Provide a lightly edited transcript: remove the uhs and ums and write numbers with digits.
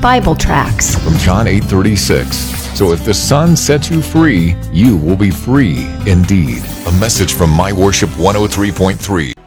Bible tracts. From John 8:36. So if the Son sets you free, you will be free indeed. A message from My Worship 103.3.